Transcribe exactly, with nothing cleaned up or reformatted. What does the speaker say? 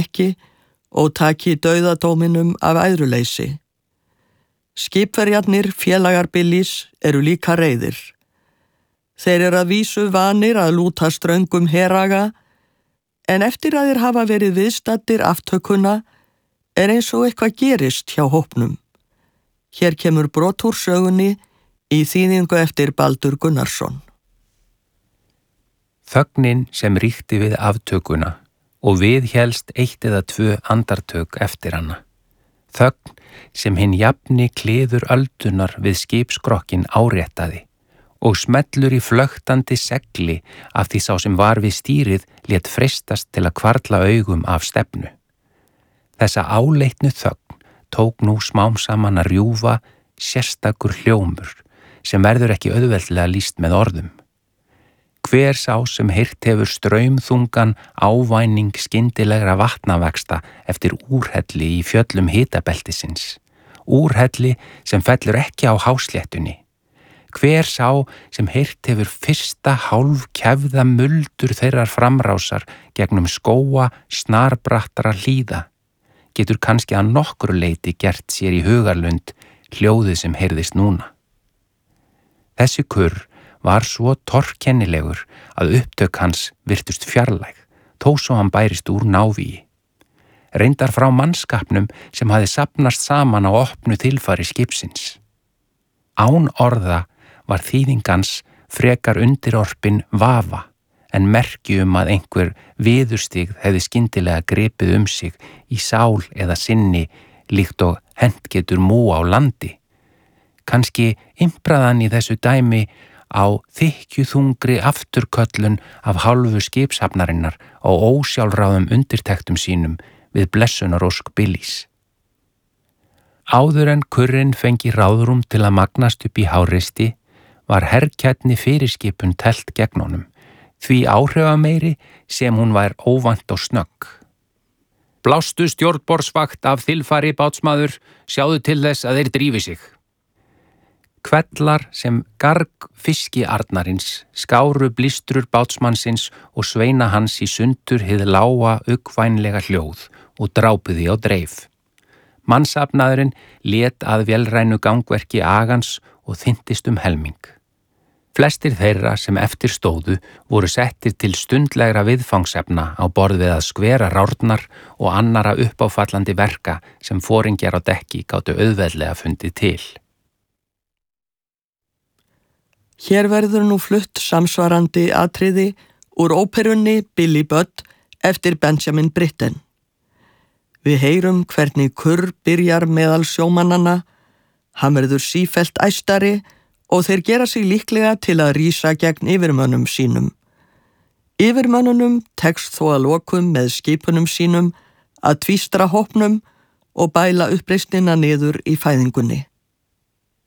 ekki og taki dauðadóminum af æðruleysi. Skipverjarnir félagar Billys eru líka reiðir. Þeir eru að vísu vanir að lúta ströngum heraga, en eftir að þeir hafa verið viðstaddir aftökuna er eins og eitthvað gerist hjá hópnum. Hér kemur brot úr sögunni í þýðingu eftir Baldur Gunnarsson. Þögnin sem ríkti við aftökuna og viðhélst eitt eða tvö andartök eftir hana. Þögn sem hinn jafni kliður öldunar við skipskrokkin áréttaði og smellur í flöktandi segli af því sá sem var við stýrið lét freistast til að hvarfla augum af stefnu. Þessa áleitnu þögn tók nú smám saman að rjúfa sérstakur hljómur sem verður ekki auðveldlega lýst með orðum. Hver sá sem heyrt hefur straumþungan ávæning skyndilegra vatnavexta eftir úrhelli í fjöllum hitabeltisins, úrhelli sem fellur ekki á hásléttunni. Hver sá sem heyrt hefur fyrsta hálfkefða muldur þeirrar framrásar gegnum skóa snarbrattra hlíða, getur kannski að nokkru leyti gert sér í hugarlund hljóðið sem heyrðist núna. Þessi kurr var svo torkennilegur að upptök hans virtust fjarlæg, þó svo hann bærist úr návíi. Reyndar frá mannskapnum sem hafði safnast saman á opnu þilfari skipsins. Án orða var þýðingans frekar undirorpin vafa, en merki um að einhver viðurstig hefði skyndilega gripið um sig í sál eða sinni líkt og hent getur mú á landi. Kannski impraðan í þessu dæmi á þykkjuþungri afturköllun af hálfu skipshafnarinnar á ósjálfráðum undirtektum sínum við blessunarósk Billys. Áður en kurrin fengi ráðrúm til að magnast upp í háristi var herkjænni fyrirskipun telt gegn honum, því áhrifameiri sem hún var óvænt og snögg. Blástu stjórnborðsvakt af þilfari bátsmaður, sjáðu til þess að þeir drífi sig. Kvellar sem garg fiskiarnarins skáru blístrur bátsmannsins og sveina hans í sundur hið lága uggvænlega hljóð og drápuði á dreif. Mannsafnaðurinn lét að vélrænu gangverki agans og þyntist um helming. Flestir þeirra sem eftir stóðu voru settir til stundlegra viðfangsefna á borð við að skvera rárnar og annara uppáfallandi verka sem foringjar á dekki gátu auðveldlega fundið til. Hér verður nú flutt samsvarandi atriði úr óperunni Billy Budd eftir Benjamin Britten. Við heyrum hvernig kurr byrjar meðal sjómannanna, hann verður sífellt æstari og þeir gera sig líklega til að rísa gegn yfirmönnum sínum. Yfirmönnunum tekst þó að lokum með skipunum sínum að tvístra hópnum og bæla uppreisnina niður í fæðingunni.